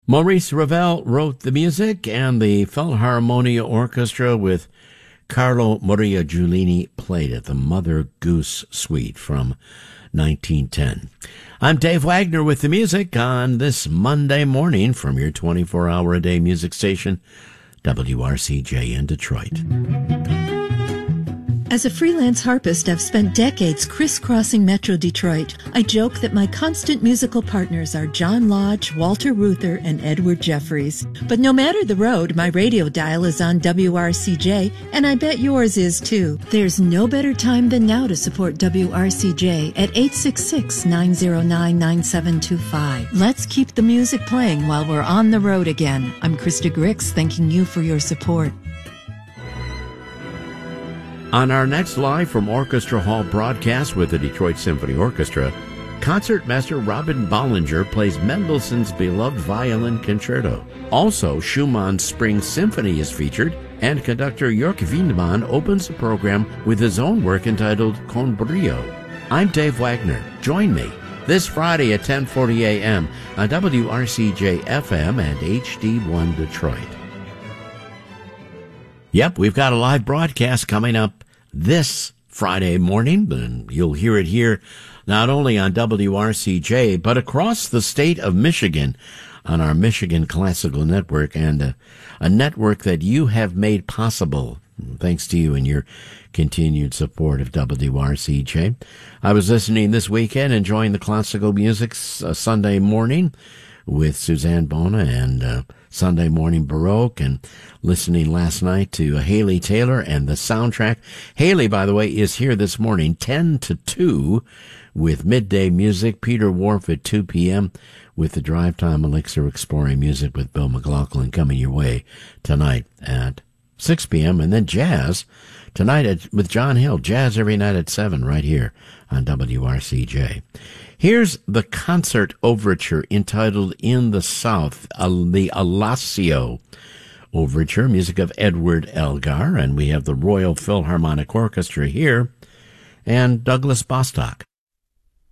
Maurice Ravel wrote the music, and the Philharmonia Orchestra with Carlo Maria Giulini played it, the Mother Goose Suite from 1910. I'm Dave Wagner with the music on this Monday morning from your 24-hour-a-day music station, WRCJ in Detroit. As a freelance harpist, I've spent decades crisscrossing Metro Detroit. I joke that my constant musical partners are John Lodge, Walter Reuther, and Edward Jeffries. But no matter the road, my radio dial is on WRCJ, and I bet yours is too. There's no better time than now to support WRCJ at 866-909-9725. Let's keep the music playing while we're on the road again. I'm Krista Grix, thanking you for your support. On our next Live from Orchestra Hall broadcast with the Detroit Symphony Orchestra, concertmaster Robin Bollinger plays Mendelssohn's beloved violin concerto. Also, Schumann's Spring Symphony is featured, and conductor Jörg Wiedemann opens the program with his own work entitled Con Brio. I'm Dave Wagner. Join me this Friday at 10:40 a.m. on WRCJ FM and HD1 Detroit. Yep, we've got a live broadcast coming up this Friday morning, and you'll hear it here not only on WRCJ, but across the state of Michigan on our Michigan Classical Network, and a network that you have made possible thanks to you and your continued support of WRCJ. I was listening this weekend, enjoying the classical music Sunday morning with Suzanne Bona and Sunday Morning Baroque, and listening last night to Haley Taylor and the soundtrack. Haley, by the way, is here this morning 10 to 2 with Midday Music. Peter Wharf at 2 p.m. with the Drive Time Elixir Exploring Music with Bill McLaughlin coming your way tonight at 6 p.m. And then jazz tonight with John Hill. Jazz every night at 7 right here on WRCJ. Here's the concert overture entitled In the South, the Alassio overture, music of Edward Elgar, and we have the Royal Philharmonic Orchestra here, and Douglas Bostock.